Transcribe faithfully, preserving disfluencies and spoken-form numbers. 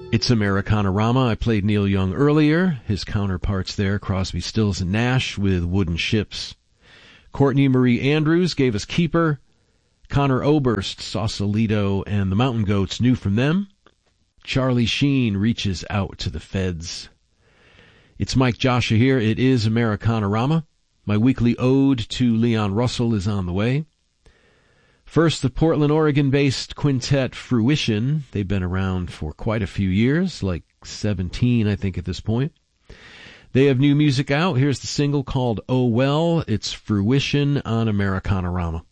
It's Americana-rama. I played Neil Young earlier. His counterparts there, Crosby, Stills, and Nash with Wooden Ships. Courtney Marie Andrews gave us Keeper. Conor Oberst, Sausalito, and the Mountain Goats, New from Them. Charlie Sheen, Reaches Out to the Feds. It's Mike Joshua here. It is Americana-rama. My weekly ode to Leon Russell is on the way. First, the Portland, Oregon-based quintet Fruition. They've been around for quite a few years, like seventeen, I think, at this point. They have new music out. Here's the single called Oh Well. It's Fruition on Americana-rama.